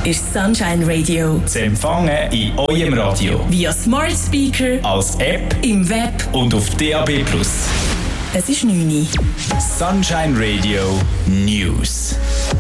ist Sunshine Radio. Zu empfangen in eurem Radio. Via Smart Speaker, als App, im Web und auf DAB+. Es ist 9 Uhr. Sunshine Radio News.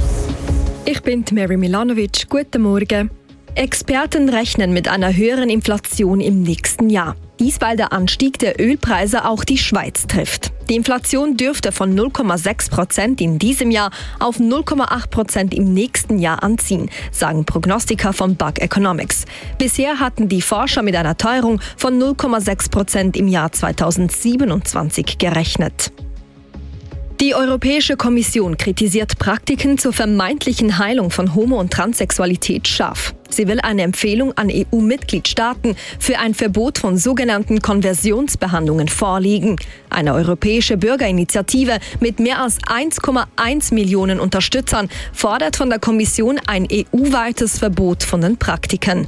Ich bin Mary Milanovic. Guten Morgen. Experten rechnen mit einer höheren Inflation im nächsten Jahr. Dies, weil der Anstieg der Ölpreise auch die Schweiz trifft. Die Inflation dürfte von 0,6% in diesem Jahr auf 0,8% im nächsten Jahr anziehen, sagen Prognostiker von Bug Economics. Bisher hatten die Forscher mit einer Teuerung von 0,6% im Jahr 2027 gerechnet. Die Europäische Kommission kritisiert Praktiken zur vermeintlichen Heilung von Homo- und Transsexualität scharf. Sie will eine Empfehlung an EU-Mitgliedstaaten für ein Verbot von sogenannten Konversionsbehandlungen vorlegen. Eine europäische Bürgerinitiative mit mehr als 1,1 Millionen Unterstützern fordert von der Kommission ein EU-weites Verbot von den Praktiken.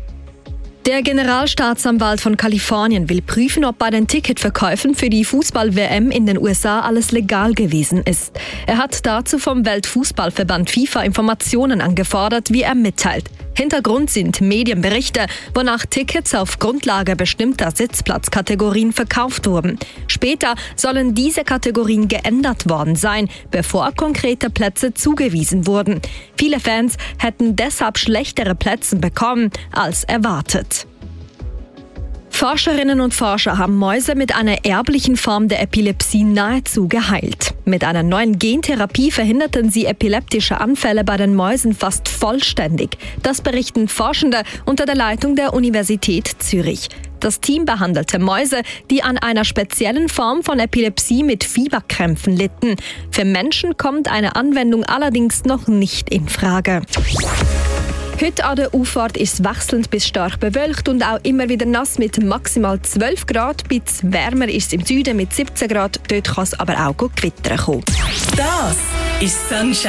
Der Generalstaatsanwalt von Kalifornien will prüfen, ob bei den Ticketverkäufen für die Fußball-WM in den USA alles legal gewesen ist. Er hat dazu vom Weltfußballverband FIFA Informationen angefordert, wie er mitteilt. Hintergrund sind Medienberichte, wonach Tickets auf Grundlage bestimmter Sitzplatzkategorien verkauft wurden. Später sollen diese Kategorien geändert worden sein, bevor konkrete Plätze zugewiesen wurden. Viele Fans hätten deshalb schlechtere Plätze bekommen als erwartet. Forscherinnen und Forscher haben Mäuse mit einer erblichen Form der Epilepsie nahezu geheilt. Mit einer neuen Gentherapie verhinderten sie epileptische Anfälle bei den Mäusen fast vollständig. Das berichten Forschende unter der Leitung der Universität Zürich. Das Team behandelte Mäuse, die an einer speziellen Form von Epilepsie mit Fieberkrämpfen litten. Für Menschen kommt eine Anwendung allerdings noch nicht in Frage. Heute an der Auffahrt ist es wechselnd bis stark bewölkt und auch immer wieder nass mit maximal 12 Grad. Bis wärmer ist es im Süden mit 17 Grad. Dort kann es aber auch gewittern kommen. Das ist Sunshine.